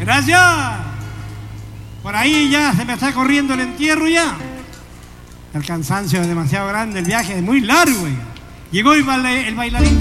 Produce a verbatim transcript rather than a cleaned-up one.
Gracias. Por ahí ya se me está corriendo el entierro ya. El cansancio es demasiado grande, el viaje es muy largo. Llegó el, baile, el bailarín.